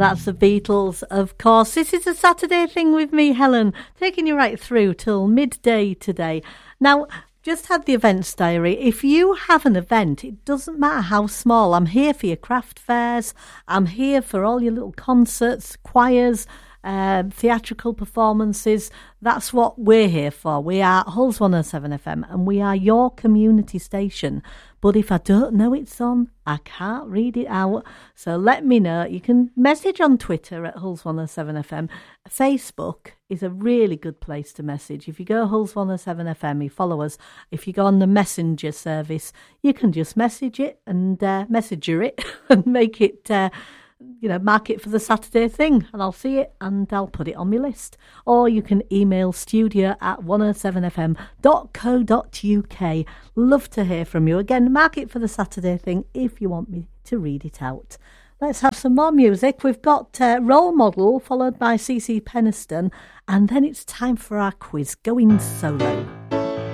That's the Beatles, of course. This is a Saturday thing with me, Helen, taking you right through till midday today. Now, just had the events diary. If you have an event, it doesn't matter how small. I'm here for your craft fairs. I'm here for all your little concerts, choirs, theatrical performances. That's what we're here for. We are Hull's 107 FM and we are your community station. But if I don't know it's on, I can't read it out. So let me know. You can message on Twitter at Hull's 107 FM. Facebook is a really good place to message. If you go Hull's 107 FM, you follow us. If you go on the messenger service, you can just message it and messenger it and make it... mark it for the Saturday thing, and I'll see it and I'll put it on my list. Or you can email studio@107fm.co.uk. Love to hear from you. Again, mark it for the Saturday thing if you want me to read it out. Let's have some more music. We've got Role Model, followed by CeCe Peniston, and then it's time for our quiz, Going Solo.